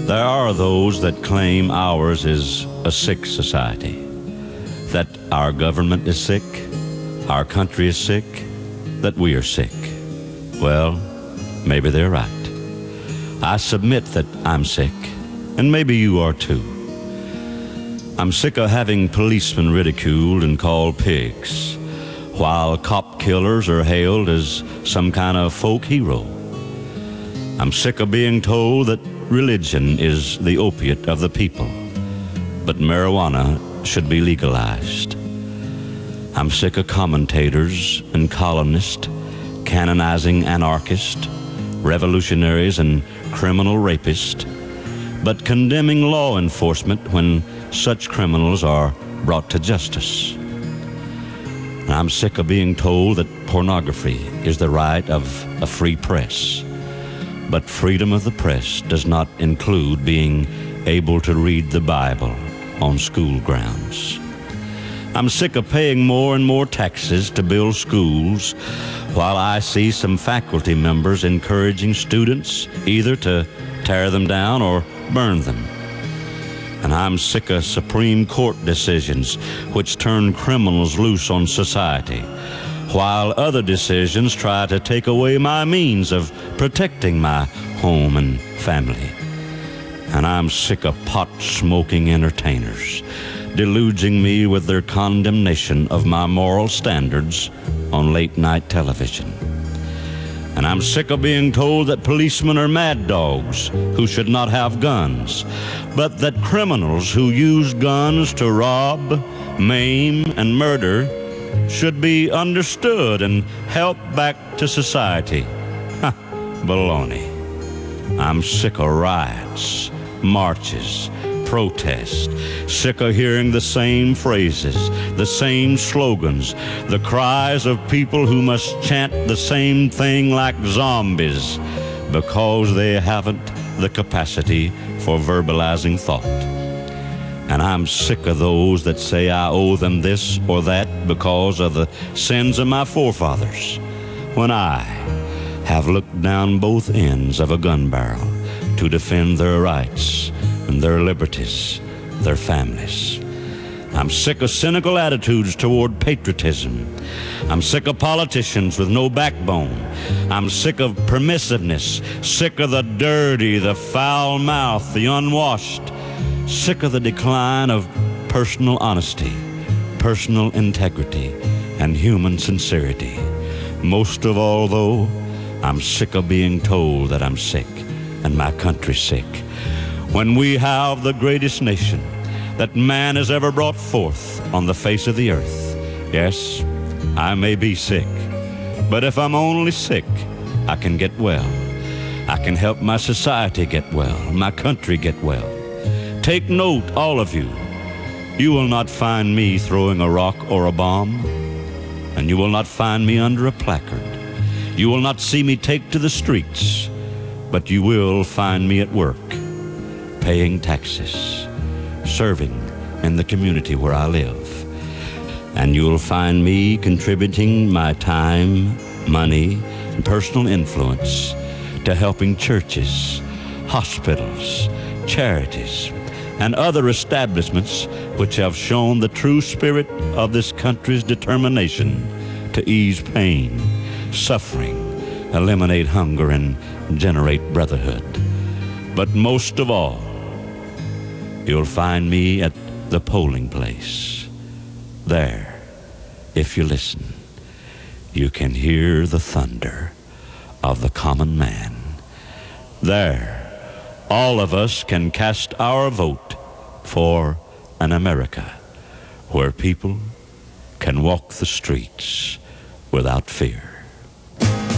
There are those that claim ours is a sick society, that our government is sick, our country is sick, that we are sick. Well, maybe they're right. I submit that I'm sick, and maybe you are too. I'm sick of having policemen ridiculed and called pigs, while cop killers are hailed as some kind of folk hero. I'm sick of being told that religion is the opiate of the people, but marijuana should be legalized. I'm sick of commentators and columnists canonizing anarchists, revolutionaries, and criminal rapists, but condemning law enforcement when such criminals are brought to justice. I'm sick of being told that pornography is the right of a free press, but freedom of the press does not include being able to read the Bible on school grounds. I'm sick of paying more and more taxes to build schools, while I see some faculty members encouraging students either to tear them down or burn them. And I'm sick of Supreme Court decisions which turn criminals loose on society, while other decisions try to take away my means of protecting my home and family. And I'm sick of pot-smoking entertainers deluging me with their condemnation of my moral standards on late-night television. And I'm sick of being told that policemen are mad dogs who should not have guns, but that criminals who use guns to rob, maim, and murder should be understood and helped back to society. Baloney. I'm sick of riots, marches, protests, sick of hearing the same phrases, the same slogans, the cries of people who must chant the same thing like zombies because they haven't the capacity for verbalizing thought. And I'm sick of those that say I owe them this or that because of the sins of my forefathers, when I have looked down both ends of a gun barrel to defend their rights and their liberties, their families. I'm sick of cynical attitudes toward patriotism. I'm sick of politicians with no backbone. I'm sick of permissiveness, sick of the dirty, the foul mouth, the unwashed, sick of the decline of personal honesty, personal integrity, and human sincerity. Most of all, though, I'm sick of being told that I'm sick and my country's sick, when we have the greatest nation that man has ever brought forth on the face of the earth. Yes, I may be sick, but if I'm only sick, I can get well. I can help my society get well, my country get well. Take note, all of you. You will not find me throwing a rock or a bomb, and you will not find me under a placard. You will not see me take to the streets, but you will find me at work, paying taxes, serving in the community where I live. And you'll find me contributing my time, money, and personal influence to helping churches, hospitals, charities, and other establishments which have shown the true spirit of this country's determination to ease pain, suffering, eliminate hunger, and generate brotherhood. But most of all, you'll find me at the polling place. There, if you listen, you can hear the thunder of the common man. There, all of us can cast our vote for an America where people can walk the streets without fear.